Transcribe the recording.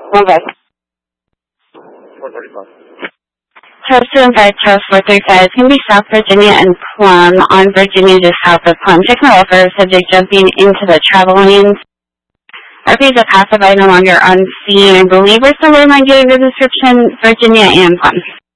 Okay. 435. Toast to invite Toast 435 is going to be South Virginia and Plum on Virginia just south of Plum. Check my offer, subject jumping into the travel lanes. RPs are pacified, no longer on scene. I believe we're still in line getting the description, Virginia and Plum.